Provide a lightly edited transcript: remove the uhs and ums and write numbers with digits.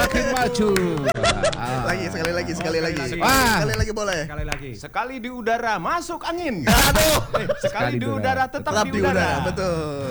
semakin maju. Lagi sekali lagi. Wah. Sekali lagi boleh. Sekali lagi. Sekali di udara masuk angin. Aduh. Sekali di udara tetap di udara. Betul.